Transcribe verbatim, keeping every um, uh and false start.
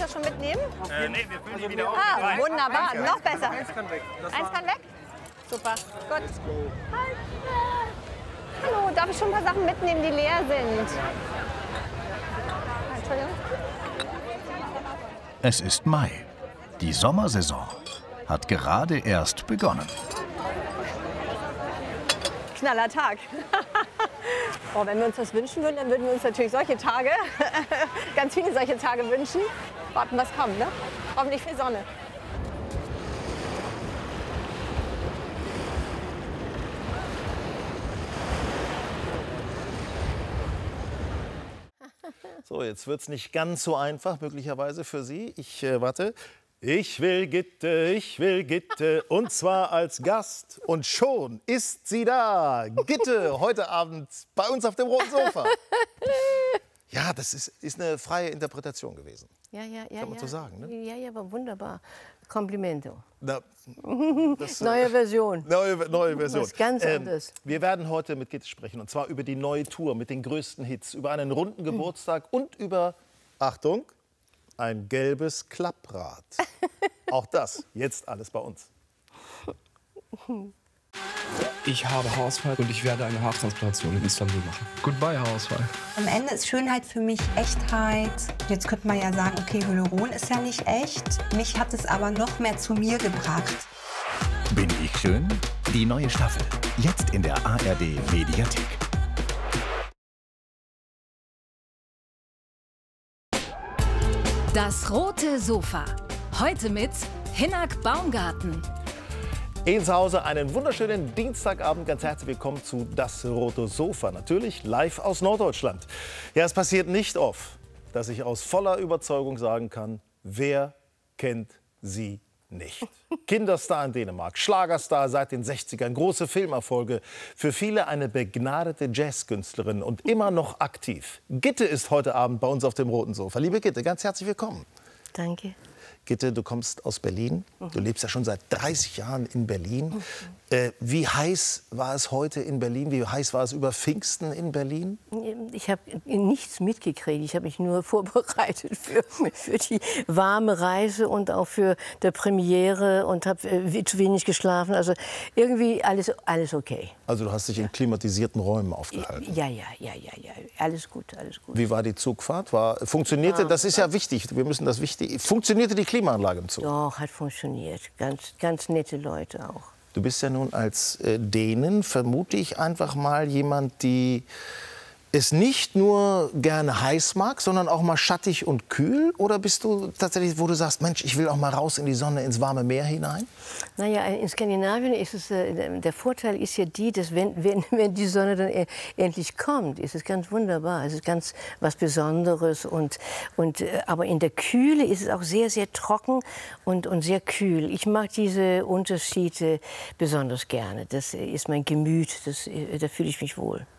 das schon mitnehmen? Äh, nee, wir füllen die wieder auf. Ah, mit rein. wunderbar. Noch besser. Eins kann weg. Das Eins war- kann weg? Super. Gut. Hallo, darf ich schon ein paar Sachen mitnehmen, die leer sind? Entschuldigung. Es ist Mai. Die Sommersaison hat gerade erst begonnen. Knaller Tag. Oh, wenn wir uns das wünschen würden, dann würden wir uns natürlich solche Tage, ganz viele solche Tage wünschen. Warten, was kommt, ne? Hoffentlich viel Sonne. So, jetzt wird es nicht ganz so einfach, möglicherweise für Sie. Ich äh, warte. Ich will Gitte, ich will Gitte, und zwar als Gast. Und schon ist sie da. Gitte, heute Abend bei uns auf dem roten Sofa. Ja, das ist, ist eine freie Interpretation gewesen. Ja, ja, ja. Kann man ja. so sagen, ne? Ja, ja, aber wunderbar. Komplimento. Na, das, äh, Neue Version. Neue, neue Version. Was ganz Ähm, anderes. wir werden heute mit Gitte sprechen, und zwar über die neue Tour mit den größten Hits, über einen runden Geburtstag und über, Achtung, ein gelbes Klapprad. Auch das, jetzt alles bei uns. Ich habe Haarausfall und ich werde eine Haartransplantation in Istanbul machen. Goodbye, Haarausfall. Am Ende ist Schönheit für mich Echtheit. Jetzt könnte man ja sagen, okay, Hyaluron ist ja nicht echt. Mich hat es aber noch mehr zu mir gebracht. Bin ich schön? Die neue Staffel. Jetzt in der A R D Mediathek. Das rote Sofa. Heute mit Hinnerk Baumgarten. Ihnen zu Hause einen wunderschönen Dienstagabend. Ganz herzlich willkommen zu Das rote Sofa. Natürlich live aus Norddeutschland. Ja, es passiert nicht oft, dass ich aus voller Überzeugung sagen kann, wer kennt sie nicht? Kinderstar in Dänemark, Schlagerstar seit den sechzigern, große Filmerfolge. Für viele eine begnadete Jazzkünstlerin und immer noch aktiv. Gitte ist heute Abend bei uns auf dem roten Sofa. Liebe Gitte, ganz herzlich willkommen. Danke. Gitte, du kommst aus Berlin. Mhm. Du lebst ja schon seit dreißig Jahren in Berlin. Mhm. Äh, wie heiß war es heute in Berlin? Wie heiß war es über Pfingsten in Berlin? Ich habe nichts mitgekriegt. Ich habe mich nur vorbereitet für, für die warme Reise und auch für die Premiere und habe äh, zu wenig geschlafen. Also irgendwie alles, alles okay. Also du hast dich in klimatisierten Räumen aufgehalten? Ja, ja, ja, ja, ja. Alles gut, alles gut. Wie war die Zugfahrt? War, funktionierte, Ja. das ist ja wichtig, wir müssen das wichtig, funktionierte die Klimaanlage im Zug? Doch, hat funktioniert. Ganz, ganz nette Leute auch. Du bist ja nun als äh, Dänen, vermute ich einfach mal, jemand, die es nicht nur gerne heiß mag, sondern auch mal schattig und kühl? Oder bist du tatsächlich, wo du sagst, Mensch, ich will auch mal raus in die Sonne, ins warme Meer hinein? Naja, in Skandinavien ist es, äh, der Vorteil ist ja die, dass wenn, wenn, wenn die Sonne dann e endlich kommt, ist es ganz wunderbar. Es ist ganz was Besonderes. Und, und, äh, aber in der Kühle ist es auch sehr, sehr trocken und, und sehr kühl. Ich mag diese Unterschiede besonders gerne. Das ist mein Gemüt, das, da fühle ich mich wohl.